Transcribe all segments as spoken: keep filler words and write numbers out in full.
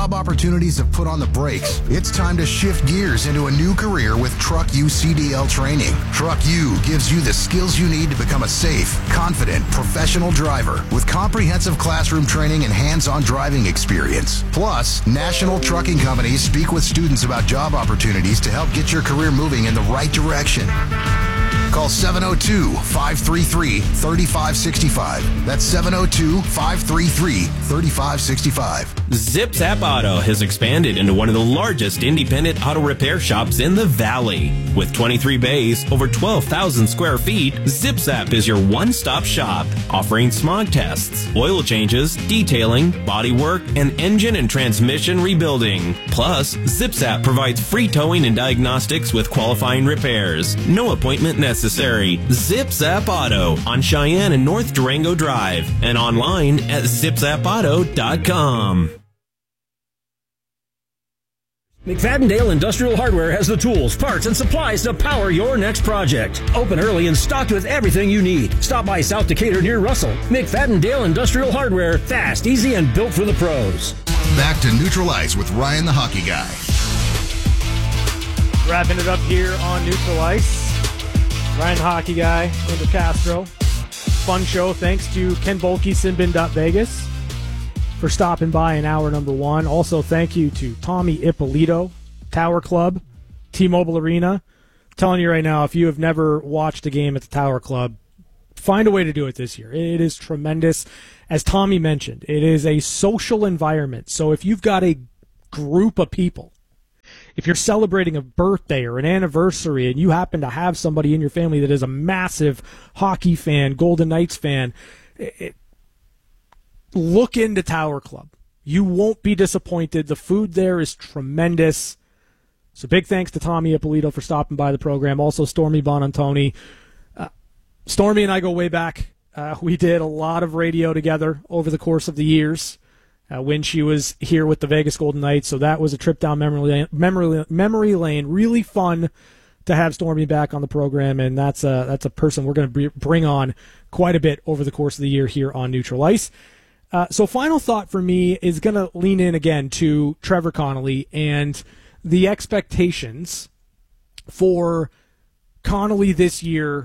Job opportunities have put on the brakes. It's time to shift gears into a new career with Truck U C D L training. Truck U gives you the skills you need to become a safe, confident, professional driver with comprehensive classroom training and hands-on driving experience. Plus, national trucking companies speak with students about job opportunities to help get your career moving in the right direction. Call seven oh two, five three three, three five six five. That's seven oh two, five three three, three five six five. ZipZap Auto has expanded into one of the largest independent auto repair shops in the Valley. With twenty-three bays, over twelve thousand square feet, ZipZap is your one-stop shop, offering smog tests, oil changes, detailing, bodywork, and engine and transmission rebuilding. Plus, ZipZap provides free towing and diagnostics with qualifying repairs. No appointment necessary. Necessary. ZipZap Auto on Cheyenne and North Durango Drive and online at zip zap auto dot com. McFadden-Dale Industrial Hardware has the tools, parts, and supplies to power your next project. Open early and stocked with everything you need. Stop by South Decatur near Russell. McFadden-Dale Industrial Hardware. Fast, easy, and built for the pros. Back to Neutral Ice with Ryan the Hockey Guy. Wrapping it up here on Neutral Ice. Ryan the Hockey Guy, Linda Castro. Fun show. Thanks to Ken Bolke, Sinbin dot Vegas, for stopping by in hour number one. Also, thank you to Tommy Ippolito, Tower Club, T-Mobile Arena. I'm telling you right now, if you have never watched a game at the Tower Club, find a way to do it this year. It is tremendous. As Tommy mentioned, it is a social environment. So if you've got a group of people, if you're celebrating a birthday or an anniversary and you happen to have somebody in your family that is a massive hockey fan, Golden Knights fan, it, look into Tower Club. You won't be disappointed. The food there is tremendous. So big thanks to Tommy Ippolito for stopping by the program. Also Stormy Bonantoni. Uh, Stormy and I go way back. Uh, we did a lot of radio together over the course of the years. Uh, when she was here with the Vegas Golden Knights. So that was a trip down memory lane, memory, memory lane. Really fun to have Stormy back on the program, and that's a, that's a person we're going to bring on quite a bit over the course of the year here on Neutral Ice. Uh, so final thought for me is going to lean in again to Trevor Connolly and the expectations for Connolly this year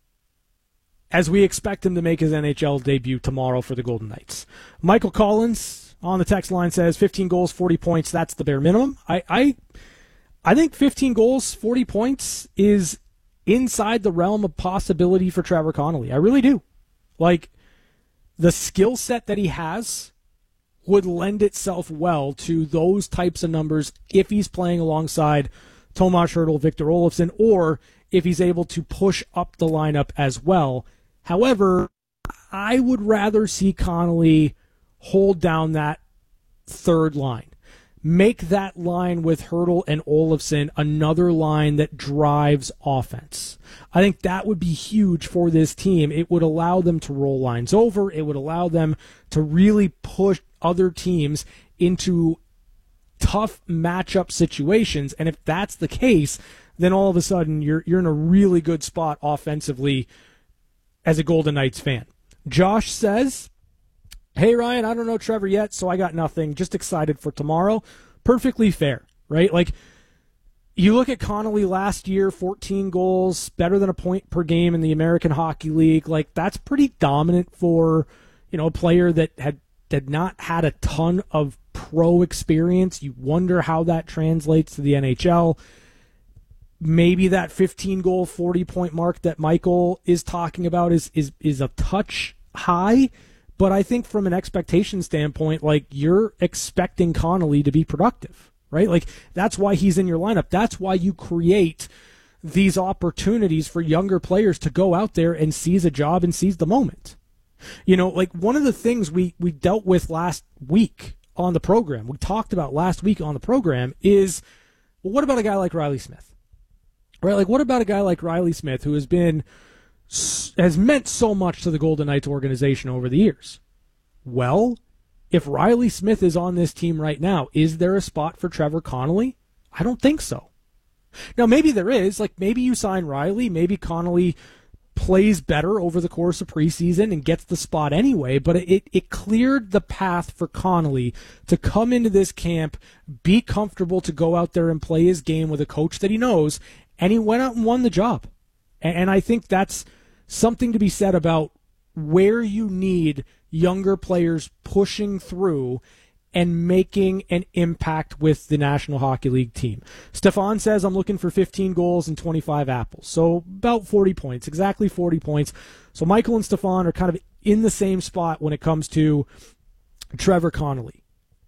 as we expect him to make his N H L debut tomorrow for the Golden Knights. Michael Collins on the text line says fifteen goals, forty points, that's the bare minimum. I, I I think fifteen goals, forty points is inside the realm of possibility for Trevor Connolly. I really do. Like, the skill set that he has would lend itself well to those types of numbers if he's playing alongside Tomas Hertl, Victor Olofsson, or if he's able to push up the lineup as well. However, I would rather see Connolly hold down that third line. Make that line with Hertl and Olofsson another line that drives offense. I think that would be huge for this team. It would allow them to roll lines over. It would allow them to really push other teams into tough matchup situations. And if that's the case, then all of a sudden you're you're in a really good spot offensively as a Golden Knights fan. Josh says, hey, Ryan, I don't know Trevor yet, so I got nothing. Just excited for tomorrow. Perfectly fair, right? Like, you look at Connolly last year, fourteen goals, better than a point per game in the American Hockey League. Like, that's pretty dominant for, you know, a player that had, had not had a ton of pro experience. You wonder how that translates to the N H L. Maybe that fifteen-goal, forty-point mark that Michael is talking about is is is a touch high. But I think from an expectation standpoint, like, you're expecting Connolly to be productive, right? Like, that's why he's in your lineup. That's why you create these opportunities for younger players to go out there and seize a job and seize the moment. You know, like, one of the things we, we dealt with last week on the program, we talked about last week on the program is, well, what about a guy like Riley Smith? Right? Like, what about a guy like Riley Smith who has been has meant so much to the Golden Knights organization over the years? Well, if Riley Smith is on this team right now, is there a spot for Trevor Connolly? I don't think so. Now, maybe there is. Like, maybe you sign Riley, maybe Connolly plays better over the course of preseason and gets the spot anyway, but it, it cleared the path for Connolly to come into this camp, be comfortable to go out there and play his game with a coach that he knows, and he went out and won the job. And I think that's something to be said about where you need younger players pushing through and making an impact with the National Hockey League team. Stefan says, I'm looking for fifteen goals and twenty-five apples. So about forty points, exactly forty points. So Michael and Stefan are kind of in the same spot when it comes to Trevor Connolly.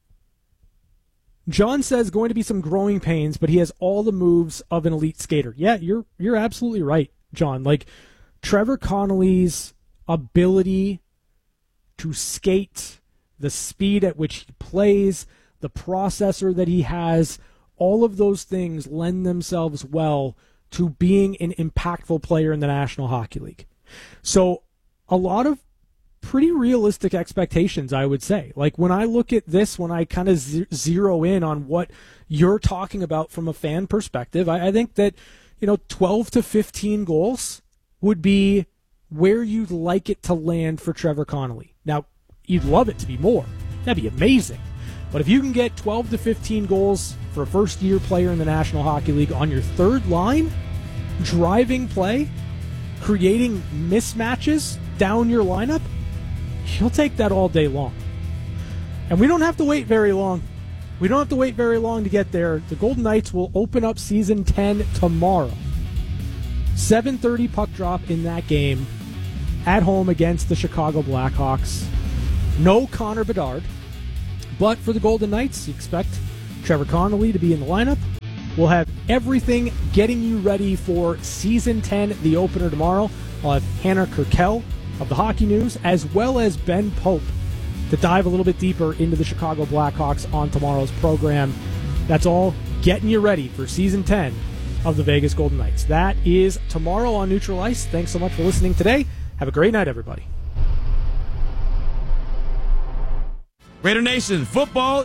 John says going to be some growing pains, but he has all the moves of an elite skater. Yeah, you're you're absolutely right, John. Like, Trevor Connolly's ability to skate, the speed at which he plays, the processor that he has, all of those things lend themselves well to being an impactful player in the National Hockey League. So a lot of pretty realistic expectations, I would say. Like, when I look at this, when I kind of z- zero in on what you're talking about from a fan perspective, I, I think that, you know, twelve to fifteen goals would be where you'd like it to land for Trevor Connolly. Now, you'd love it to be more. That'd be amazing. But if you can get twelve to fifteen goals for a first-year player in the National Hockey League on your third line, driving play, creating mismatches down your lineup, you'll take that all day long. And we don't have to wait very long. We don't have to wait very long to get there. The Golden Knights will open up Season ten tomorrow. seven thirty puck drop in that game at home against the Chicago Blackhawks. No Connor Bedard. But for the Golden Knights, you expect Trevor Connolly to be in the lineup. We'll have everything getting you ready for Season ten, the opener tomorrow. I'll have Hannah Kirkel of the Hockey News, as well as Ben Pope, to dive a little bit deeper into the Chicago Blackhawks on tomorrow's program. That's all getting you ready for Season ten of the Vegas Golden Knights. That is tomorrow on Neutral Ice. Thanks so much for listening today. Have a great night, everybody. Raider Nation, football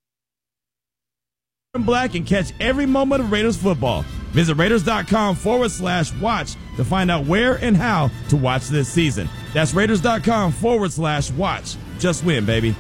in black, and catch every moment of Raiders football. Visit Raiders.com forward slash watch to find out where and how to watch this season. That's Raiders.com forward slash watch. Just win, baby.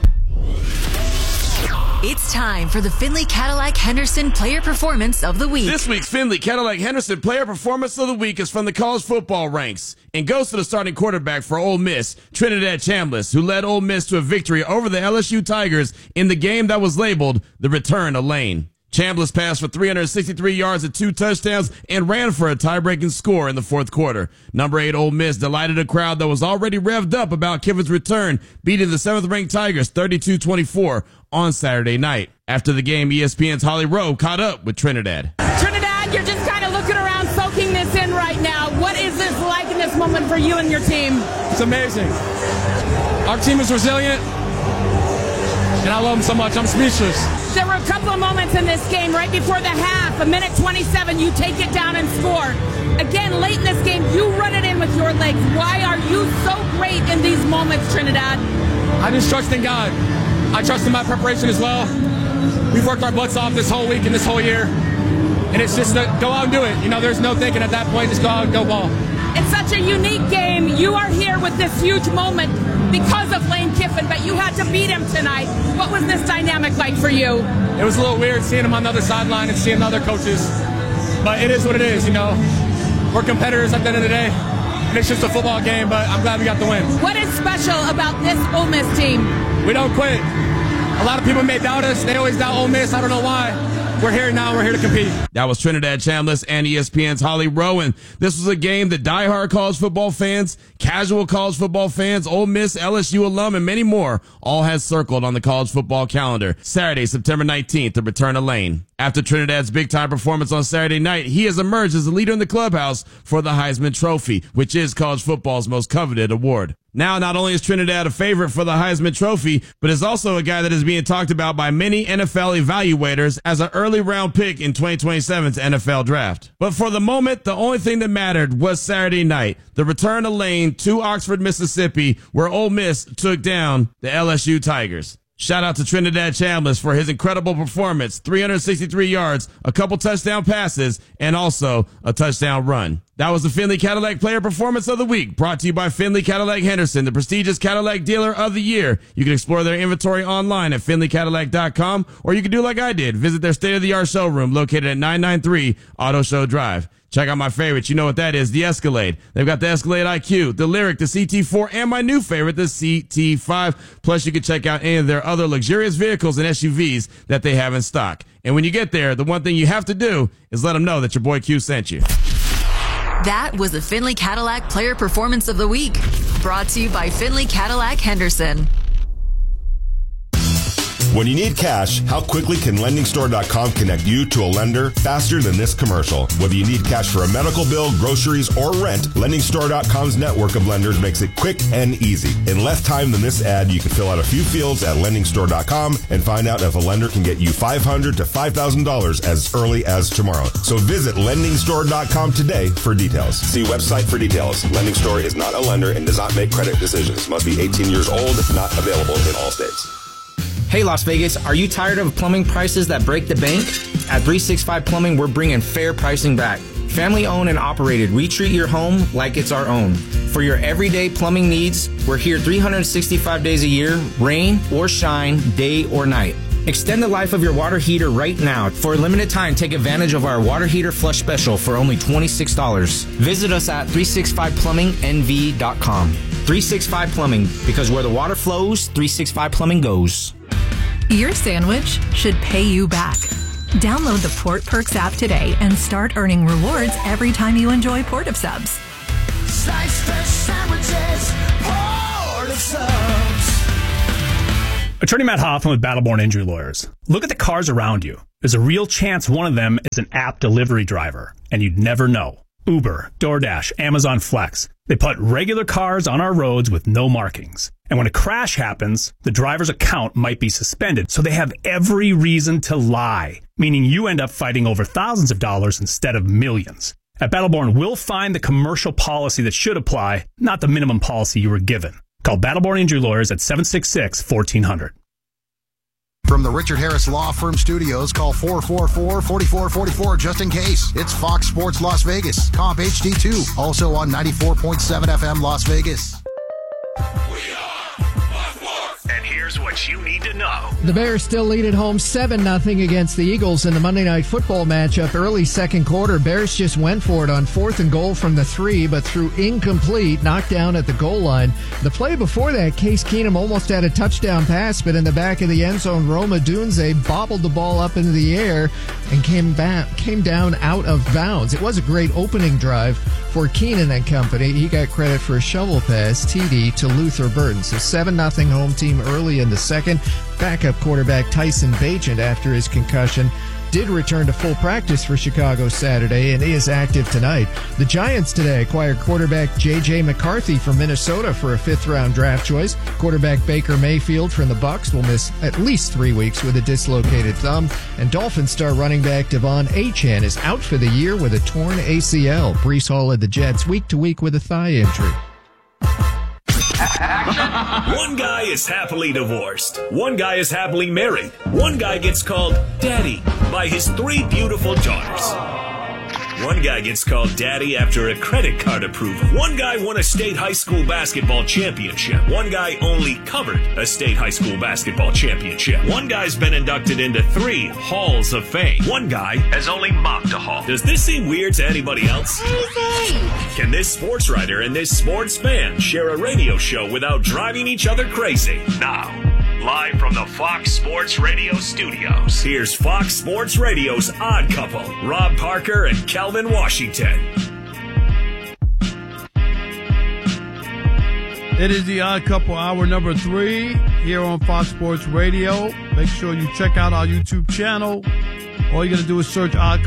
It's time for the Findlay Cadillac Henderson Player Performance of the Week. This week's Findlay Cadillac Henderson Player Performance of the Week is from the college football ranks and goes to the starting quarterback for Ole Miss, Trinidad Chambliss, who led Ole Miss to a victory over the L S U Tigers in the game that was labeled the Return of Lane. Chambliss passed for three hundred sixty-three yards and two touchdowns and ran for a tie-breaking score in the fourth quarter. Number eight Ole Miss delighted a crowd that was already revved up about Kiffin's return, beating the seventh-ranked Tigers thirty-two twenty-four on Saturday night. After the game, E S P N's Holly Rowe caught up with Trinidad. Trinidad, you're just kind of looking around, soaking this in right now. What is this like in this moment for you and your team? It's amazing. Our team is resilient, and I love them so much. I'm speechless. There were a couple of moments in this game right before the half. A minute twenty-seven, you take it down and score. Again, late in this game, you run it in with your legs. Why are you so great in these moments, Trinidad? I just trust in God. I trust in my preparation as well. We've worked our butts off this whole week and this whole year. And it's just to go out and do it. You know, there's no thinking at that point. Just go out and go ball. It's such a unique game. You are here with this huge moment because of Lane Kiffin, but you had to beat him tonight. What was this dynamic like for you? It was a little weird seeing him on the other sideline and seeing the other coaches. But it is what it is, you know. We're competitors at the end of the day. And it's just a football game, but I'm glad we got the win. What is special about this Ole Miss team? We don't quit. A lot of people may doubt us. They always doubt Ole Miss. I don't know why. We're here now. We're here to compete. That was Trinidad Chambliss and E S P N's Holly Rowe. This was a game that diehard college football fans, casual college football fans, Ole Miss, L S U alum, and many more all had circled on the college football calendar. Saturday, September nineteenth, the return of Lane. After Trinidad's big-time performance on Saturday night, he has emerged as a leader in the clubhouse for the Heisman Trophy, which is college football's most coveted award. Now, not only is Trinidad a favorite for the Heisman Trophy, but is also a guy that is being talked about by many N F L evaluators as an early round pick in twenty twenty-seven's N F L draft. But for the moment, the only thing that mattered was Saturday night, the return of Lane to Oxford, Mississippi, where Ole Miss took down the L S U Tigers. Shout out to Trinidad Chambliss for his incredible performance, three hundred sixty-three yards, a couple touchdown passes, and also a touchdown run. That was the Finley Cadillac Player Performance of the Week, brought to you by Finley Cadillac Henderson, the prestigious Cadillac dealer of the year. You can explore their inventory online at finley cadillac dot com, or you can do like I did, visit their state-of-the-art showroom located at nine ninety-three Auto Show Drive. Check out my favorites. You know what that is, the Escalade. They've got the Escalade I Q, the Lyriq, the C T four, and my new favorite, the C T five. Plus, you can check out any of their other luxurious vehicles and S U Vs that they have in stock. And when you get there, the one thing you have to do is let them know that your boy Q sent you. That was the Finley Cadillac Player Performance of the Week, brought to you by Finley Cadillac Henderson. When you need cash, how quickly can lending store dot com connect you to a lender faster than this commercial? Whether you need cash for a medical bill, groceries, or rent, lending store dot com's network of lenders makes it quick and easy. In less time than this ad, you can fill out a few fields at lending store dot com and find out if a lender can get you five hundred dollars to five thousand dollars as early as tomorrow. So visit lending store dot com today for details. See website for details. Lending Store is not a lender and does not make credit decisions. Must be eighteen years old. Not available in all states. Hey Las Vegas, are you tired of plumbing prices that break the bank? At three sixty-five Plumbing, we're bringing fair pricing back. Family owned and operated, we treat your home like it's our own. For your everyday plumbing needs, we're here three hundred sixty-five days a year, rain or shine, day or night. Extend the life of your water heater right now. For a limited time, take advantage of our water heater flush special for only twenty-six dollars. Visit us at three sixty-five plumbing n v dot com. three sixty-five Plumbing, because where the water flows, three sixty-five Plumbing goes. Your sandwich should pay you back. Download the Port Perks app today and start earning rewards every time you enjoy Port of Subs. Slice fresh sandwiches, Port of Subs. Attorney Matt Hoffman with Battleborn Injury Lawyers. Look at the cars around you. There's a real chance one of them is an app delivery driver, and you'd never know. Uber, DoorDash, Amazon Flex. They put regular cars on our roads with no markings. And when a crash happens, the driver's account might be suspended, so they have every reason to lie, meaning you end up fighting over thousands of dollars instead of millions. At Battleborn, we'll find the commercial policy that should apply, not the minimum policy you were given. Call Battleborn Injury Lawyers at seven six six, one four zero zero. From the Richard Harris Law Firm Studios, call four four four, four four four four just in case. It's Fox Sports Las Vegas, Comp H D two, also on ninety-four point seven F M Las Vegas. And here's what you need to know. The Bears still lead at home seven nothing against the Eagles in the Monday Night Football matchup. Early second quarter, Bears just went for it on fourth and goal from the three, but threw incomplete, knocked down at the goal line. The play before that, Case Keenum almost had a touchdown pass, but in the back of the end zone, Roma Dunze bobbled the ball up into the air and came back, came down out of bounds. It was a great opening drive for Keenan and company. He got credit for a shovel pass, T D, to Luther Burton. So seven nothing home team early in the second. Backup quarterback Tyson Bagent, after his concussion, did return to full practice for Chicago Saturday and is active tonight. The Giants today acquired quarterback J J McCarthy from Minnesota for a fifth-round draft choice. Quarterback Baker Mayfield from the Bucs will miss at least three weeks with a dislocated thumb. And Dolphins star running back Devon Achane is out for the year with a torn A C L. Breece Hall led the Jets week to week with a thigh injury. One guy is happily divorced. One guy is happily married. One guy gets called daddy by his three beautiful daughters. One guy gets called daddy after a credit card approval. One guy won a state high school basketball championship. One guy only covered a state high school basketball championship. One guy's been inducted into three halls of fame. One guy has only mopped a hall. Does this seem weird to anybody else? Can this sports writer and this sports fan share a radio show without driving each other crazy? Now, live from the Fox Sports Radio studios, here's Fox Sports Radio's Odd Couple, Rob Parker and Calvin Washington. It is the Odd Couple, hour number three, here on Fox Sports Radio. Make sure you check out our YouTube channel. All you got to do is search Odd Couple